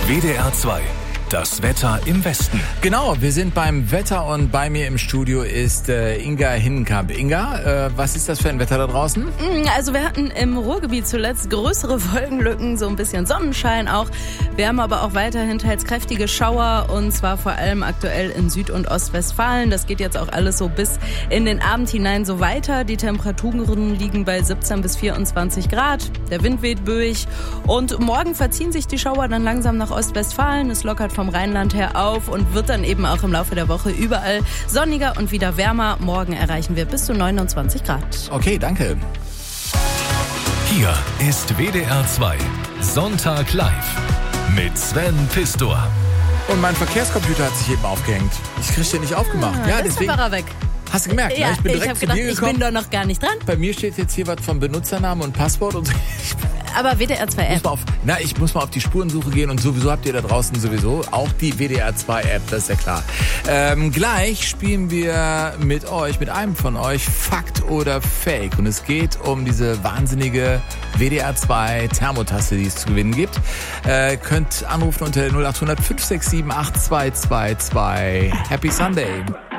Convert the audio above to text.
WDR 2. Das Wetter im Westen. Genau, wir sind beim Wetter und bei mir im Studio ist Inga Hinnenkamp. Inga, was ist das für ein Wetter da draußen? Also wir hatten im Ruhrgebiet zuletzt größere Wolkenlücken, so ein bisschen Sonnenschein auch. Wir haben aber auch weiterhin teils kräftige Schauer und zwar vor allem aktuell in Süd- und Ostwestfalen. Das geht jetzt auch alles so bis in den Abend hinein so weiter. Die Temperaturen liegen bei 17 bis 24 Grad. Der Wind weht böig und morgen verziehen sich die Schauer dann langsam nach Ostwestfalen. Es lockert vom Rheinland her auf und wird dann eben auch im Laufe der Woche überall sonniger und wieder wärmer. Morgen erreichen wir bis zu 29 Grad. Okay, danke. Hier ist WDR 2. Sonntag live mit Sven Pistor. Und mein Verkehrscomputer hat sich eben aufgehängt. Ich kriege den nicht aufgemacht. Ja, Deswegen deswegen. war er weg. Hast du gemerkt? Ja, ne? Ich bin ich direkt habe zu gedacht, dir ich gekommen. bin doch noch gar nicht dran. Bei mir steht jetzt hier was vom Benutzernamen und Passwort und so. Aber WDR 2 App. Ich muss mal auf die Spurensuche gehen und sowieso habt ihr da draußen sowieso auch die WDR 2 App, das ist ja klar. Gleich spielen wir mit einem von euch, Fakt oder Fake. Und es geht um diese wahnsinnige WDR 2 Thermotasse, die es zu gewinnen gibt. Könnt anrufen unter 0800 567 8222. Happy Sunday.